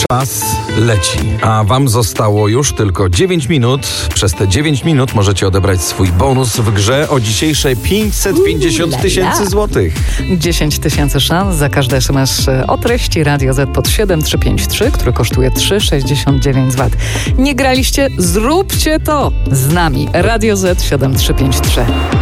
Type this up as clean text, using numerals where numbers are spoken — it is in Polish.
Czas leci, a wam zostało już tylko 9 minut. Przez te 9 minut możecie odebrać swój bonus w grze o dzisiejsze 550 tysięcy złotych. 10 tysięcy szans za każdy SMS o treści Radio Z pod 7353, który kosztuje 3,69 zł. Nie graliście? Zróbcie to z nami. Radio Z 7353.